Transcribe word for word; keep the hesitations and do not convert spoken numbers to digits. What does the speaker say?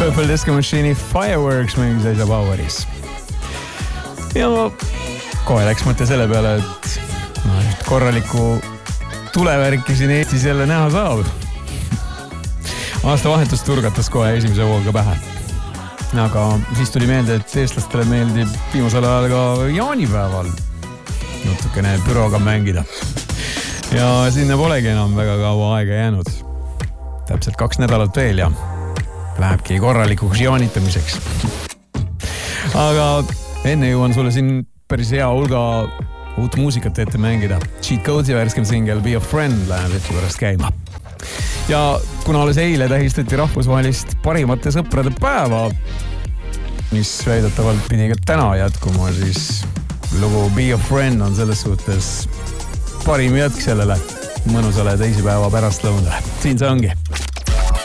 Purple Disco Machine'i Fireworks mängis äsja Poweris. Ja kohe läks mõte selle peale, et no, korraliku tulevärki siin Eestis jälle näha saab. Aasta vahetus turgatas kohe esimese hooga pähe. Aga siis tuli meelde, et eestlastele meeldib viimasel ajal ka jaanipäeval natukene büroga mängida. Ja sinna polegi enam väga kaua aega jäänud. Täpselt kaks nädalat veel ja lähebki korralikuks jaanitamiseks. Aga enne jõuan sulle siin päris hea hulga uut muusikat ette mängida. Cheat Code'i värskem singel Be a Friend läheb hetke pärast käima. Ja kuna alles eile tähistati rahvusvahelist parimate sõprade päeva, mis väidetavalt pidi ka täna jätkuma, siis lugu Be a Friend on selles suhtes parim jätk sellele mõnusale teisipäeva pärast lõunale. Siin see ongi.